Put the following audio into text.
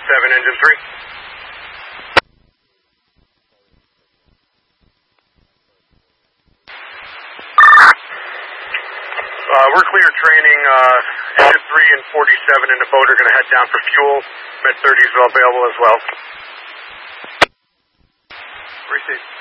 Engine 3. We're clear training. Engine 3 and 47 in the boat are going to head down for fuel. Med-30s are available as well. Receive.